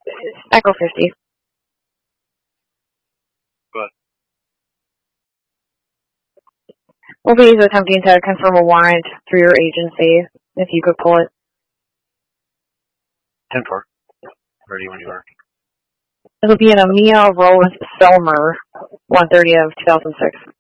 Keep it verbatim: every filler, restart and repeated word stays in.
Echo fifty. Good. We'll be attempting to confirm a warrant through your agency, if you could pull it. ten four. Ready when you are. It'll be in a Mia Rose Selmer, one thirty of two thousand six.